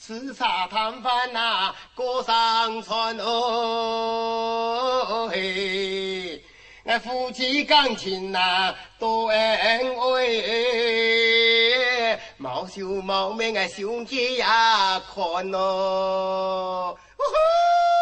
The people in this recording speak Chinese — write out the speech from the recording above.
吃茶谈饭呐，过上船哦嘿，俺夫妻感情呐多恩爱，毛秀毛命俺兄弟呀看咯。